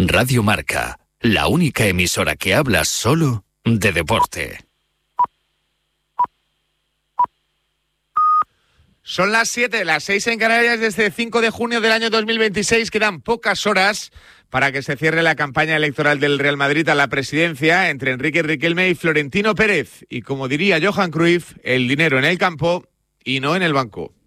Radio Marca, la única emisora que habla solo de deporte. Son las 7, las 6 en Canarias, desde 5 de junio del año 2026. Quedan pocas horas para que se cierre la campaña electoral del Real Madrid a la presidencia entre Enrique Riquelme y Florentino Pérez. Y como diría Johan Cruyff, el dinero en el campo y no en el banco.